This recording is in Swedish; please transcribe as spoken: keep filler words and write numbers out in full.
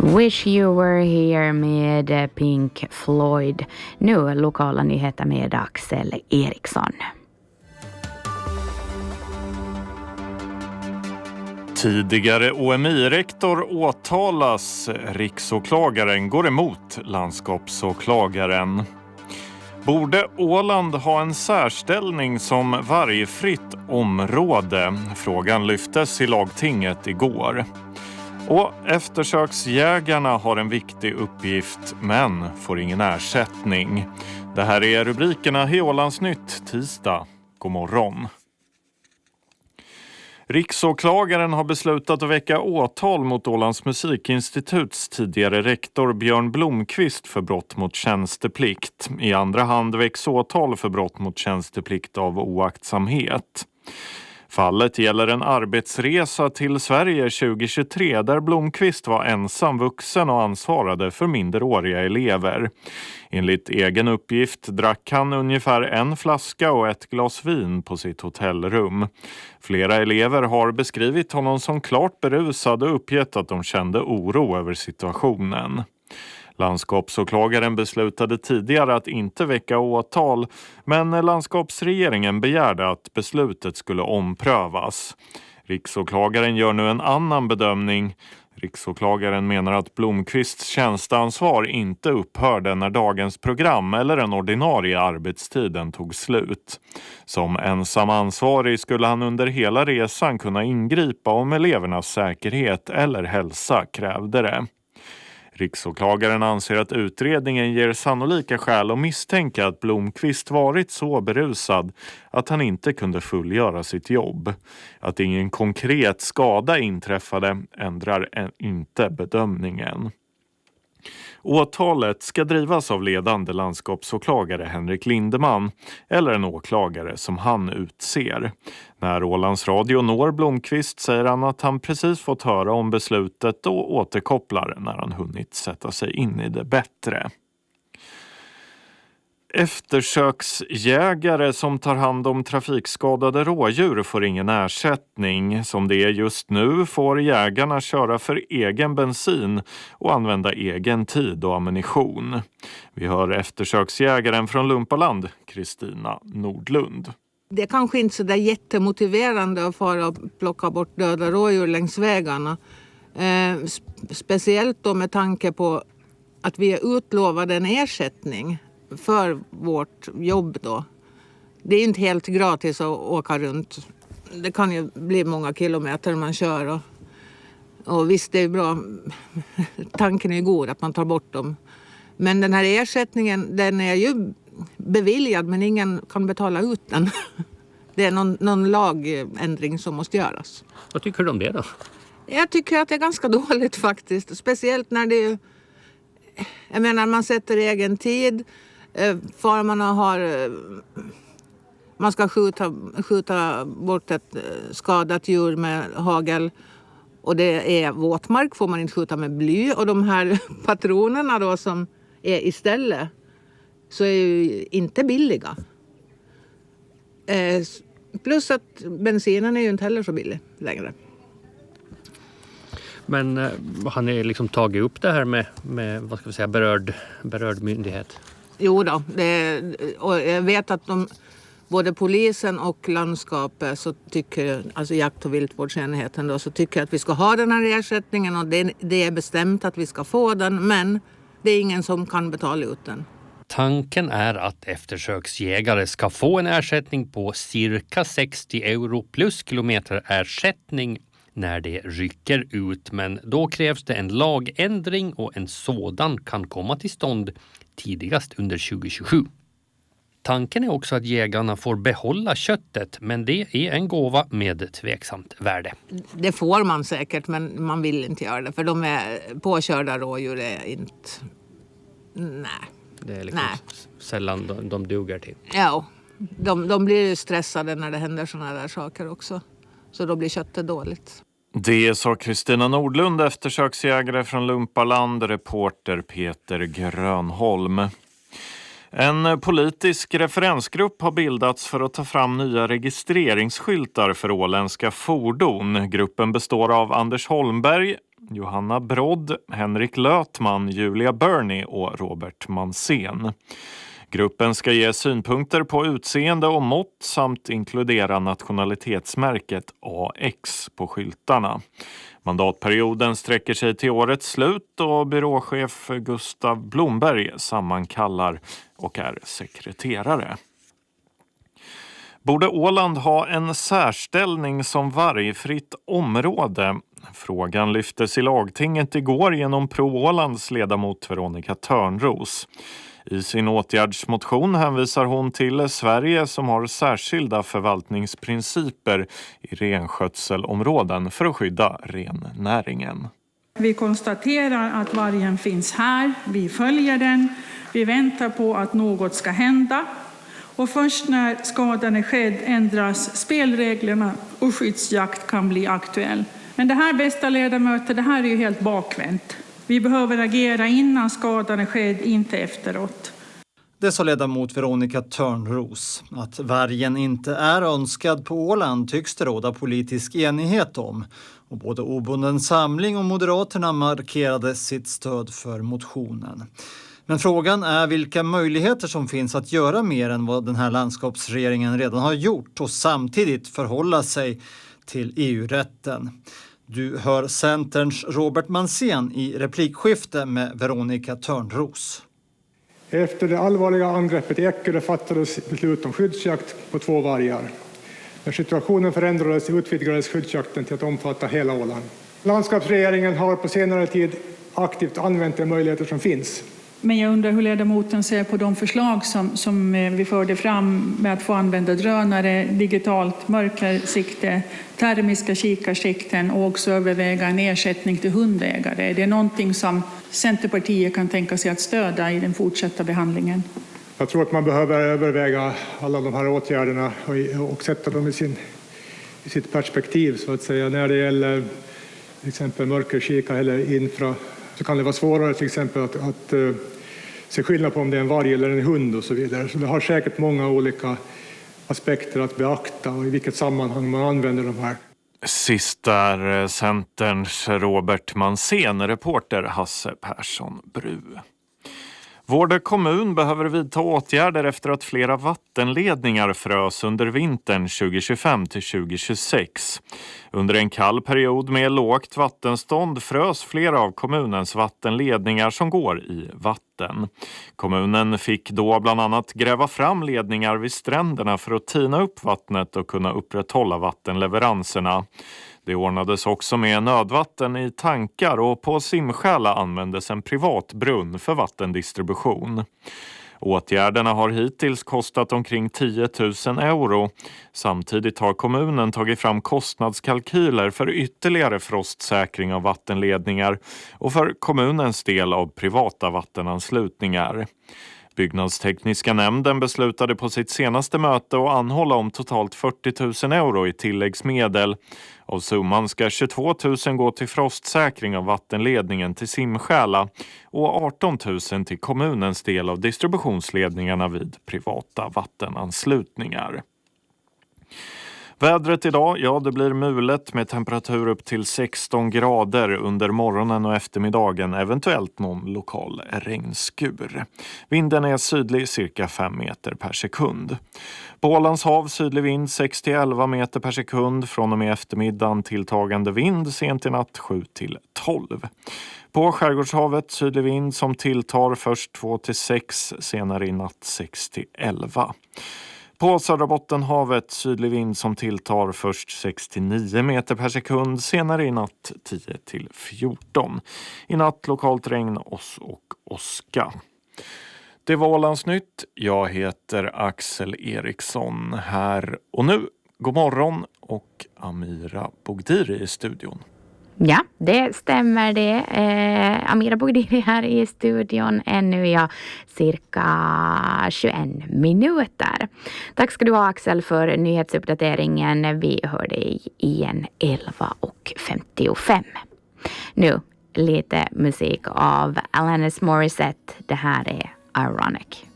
Wish You Were Here med Pink Floyd. Nu lokala nyheter med Axel Eriksson. Tidigare O M I-rektor åtalas. Riksåklagaren går emot landskapsåklagaren. Borde Åland ha en särställning som vargfritt område? Frågan lyftes i lagtinget igår. Och eftersöksjägarna har en viktig uppgift men får ingen ersättning. Det här är rubrikerna i Ålandsnytt tisdag. God morgon. Riksåklagaren har beslutat att väcka åtal mot Ålands musikinstituts tidigare rektor Björn Blomqvist för brott mot tjänsteplikt. I andra hand väcks åtal för brott mot tjänsteplikt av oaktsamhet. Fallet gäller en arbetsresa till Sverige tjugohundratjugotre där Blomqvist var ensam vuxen och ansvarade för minderåriga elever. Enligt egen uppgift drack han ungefär en flaska och ett glas vin på sitt hotellrum. Flera elever har beskrivit honom som klart berusad och uppgett att de kände oro över situationen. Landskapsåklagaren beslutade tidigare att inte väcka åtal, men landskapsregeringen begärde att beslutet skulle omprövas. Riksåklagaren gör nu en annan bedömning. Riksåklagaren menar att Blomqvists tjänsteansvar inte upphörde när dagens program eller den ordinarie arbetstiden tog slut. Som ensam ansvarig skulle han under hela resan kunna ingripa om elevernas säkerhet eller hälsa krävde det. Riksåklagaren anser att utredningen ger sannolika skäl att misstänka att Blomqvist varit så berusad att han inte kunde fullgöra sitt jobb. Att ingen konkret skada inträffade ändrar inte bedömningen. Åtalet ska drivas av ledande landskapsåklagare Henrik Lindeman eller en åklagare som han utser. När Ålands Radio når Blomqvist säger han att han precis fått höra om beslutet och återkopplar när han hunnit sätta sig in i det bättre. Eftersöksjägare som tar hand om trafikskadade rådjur får ingen ersättning. Som det är just nu får jägarna köra för egen bensin och använda egen tid och ammunition. Vi hör eftersöksjägaren från Lumpaland, Kristina Nordlund. Det är kanske inte så där jättemotiverande att fara och plocka bort döda rådjur längs vägarna. Eh, speciellt då med tanke på att vi är utlovade en ersättning för vårt jobb då. Det är ju inte helt gratis att åka runt. Det kan ju bli många kilometer man kör. Och, och visst, det är bra. Tanken är god att man tar bort dem. Men den här ersättningen, den är ju beviljad men ingen kan betala ut den. Det är någon, någon lagändring som måste göras. Vad tycker du om det då? Jag tycker att det är ganska dåligt faktiskt. Speciellt när det, jag menar, man sätter egen tid. Farmarna har, man ska skjuta, skjuta bort ett skadat djur med hagel. Och det är våtmark, får man inte skjuta med bly. Och de här patronerna då som är istället så är ju inte billiga. Eh, plus att bensinen är ju inte heller så billig längre. Men eh, han är liksom tagit upp det här med, med vad ska vi säga, berörd, berörd myndighet? Jo då, det, och jag vet att de, både polisen och landskapet så tycker, alltså jakt- och viltvårdsenheten då, så tycker att vi ska ha den här ersättningen och det, det är bestämt att vi ska få den, men det är ingen som kan betala ut den. Tanken är att eftersöksjägare ska få en ersättning på cirka sextio euro plus kilometerersättning när det rycker ut. Men då krävs det en lagändring och en sådan kan komma till stånd tidigast under tjugohundratjugosju. Tanken är också att jägarna får behålla köttet, men det är en gåva med tveksamt värde. Det får man säkert, men man vill inte göra det. För de är påkörda rådjur är inte... Nej. Det är liksom Nej. sällan de, de duger till. Ja, de, de blir stressade när det händer såna där saker också. Så då blir köttet dåligt. Det sa Kristina Nordlund, eftersöksjägare från Lumpaland, reporter Peter Grönholm. En politisk referensgrupp har bildats för att ta fram nya registreringsskyltar för åländska fordon. Gruppen består av Anders Holmberg, Johanna Brodd, Henrik Lötman, Julia Burney och Robert Mansén. Gruppen ska ge synpunkter på utseende och mått samt inkludera nationalitetsmärket A X på skyltarna. Mandatperioden sträcker sig till årets slut och byråchef Gustav Blomberg sammankallar och är sekreterare. Borde Åland ha en särställning som vargfritt område? Frågan lyftes i lagtinget igår genom Pro Ålands ledamot Veronica Törnros. I sin åtgärdsmotion hänvisar hon till Sverige som har särskilda förvaltningsprinciper i renskötselområden för att skydda rennäringen. Vi konstaterar att vargen finns här, vi följer den, vi väntar på att något ska hända. Och först när skadan är skedd ändras spelreglerna och skyddsjakt kan bli aktuell. Men det här, bästa ledamöter, det här är ju helt bakvänt. Vi behöver agera innan skadan är skedd, inte efteråt. Det sa ledamot Veronica Törnros. Att vargen inte är önskad på Åland tycks det råda politisk enighet om. Och både Obunden samling och Moderaterna markerade sitt stöd för motionen. Men frågan är vilka möjligheter som finns att göra mer än vad den här landskapsregeringen redan har gjort och samtidigt förhålla sig till E U-rätten. Du hör Centerns Robert Mansén i replikskifte med Veronica Törnros. Efter det allvarliga angreppet i Eckerö fattades beslut om skyddsjakt på två vargar. När situationen förändrades utvidgades skyddsjakten till att omfatta hela Åland. Landskapsregeringen har på senare tid aktivt använt de möjligheter som finns. Men jag undrar hur ledamoten ser på de förslag som, som vi förde fram med att få använda drönare, digitalt mörkersikte, termiska kikarsikten och också överväga en ersättning till hundägare. Är det någonting som Centerpartiet kan tänka sig att stödja i den fortsatta behandlingen? Jag tror att man behöver överväga alla de här åtgärderna och, och sätta dem i, sin, i sitt perspektiv så att säga. När det gäller till exempel mörkerkika eller infra så kan det vara svårare till exempel att, att uh, se skillnad på om det är en varg eller en hund och så vidare. Så det har säkert många olika aspekter att beakta och i vilket sammanhang man använder de här. Sist är Centerns Robert Mansén, reporter Hasse Persson Bru. Vårde kommun behöver vidta åtgärder efter att flera vattenledningar frös under vintern tjugo tjugofem till tjugo tjugosex. Under en kall period med lågt vattenstånd frös flera av kommunens vattenledningar som går i vatten. Kommunen fick då bland annat gräva fram ledningar vid stränderna för att tina upp vattnet och kunna upprätthålla vattenleveranserna. Det ordnades också med nödvatten i tankar och på Simskäla användes en privat brunn för vattendistribution. Åtgärderna har hittills kostat omkring tio tusen euro. Samtidigt har kommunen tagit fram kostnadskalkyler för ytterligare frostsäkring av vattenledningar och för kommunens del av privata vattenanslutningar. Byggnadstekniska nämnden beslutade på sitt senaste möte att anhålla om totalt fyrtio tusen euro i tilläggsmedel. Av summan ska tjugotvå tusen gå till frostsäkring av vattenledningen till Simskäla och arton tusen till kommunens del av distributionsledningarna vid privata vattenanslutningar. Vädret idag, ja det blir mulet med temperatur upp till sexton grader under morgonen och eftermiddagen, eventuellt någon lokal regnskur. Vinden är sydlig cirka fem meter per sekund. På Ålands hav sydlig vind sex till elva meter per sekund, från och med eftermiddagen tilltagande vind sent i natt sju till tolv. På Skärgårdshavet sydlig vind som tilltar först två till sex, senare i natt sex till elva. På södra Bottenhavet sydlig vind som tilltar först sex till nio meter per sekund, senare i natt tio till fjorton. I natt lokalt regn, oss och åska. Det var Ålandsnytt. Jag heter Axel Eriksson här och nu. God morgon och Amira Bogdiri i studion. Ja, det stämmer det. Eh, Amira Bogdiri här i studion. Ännu är jag cirka tjugoen minuter. Tack ska du ha Axel för nyhetsuppdateringen. Vi hör dig igen elva och femtiofem. Nu lite musik av Alanis Morissette. Det här är Ironic.